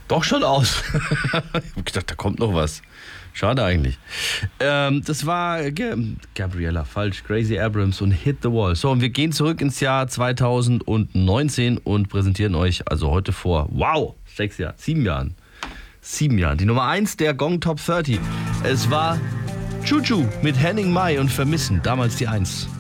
Doch schon aus. Ich hab gedacht, da kommt noch was. Schade eigentlich. Das war Gabriella, falsch. Gracie Abrams und Hit the Wall. So, und wir gehen zurück ins Jahr 2019 und präsentieren euch also heute vor, 7 Jahren. 7 Jahren. Die Nummer 1 der Gong Top 30. Es war Choo Choo mit Henning Mai und Vermissen. Damals die 1.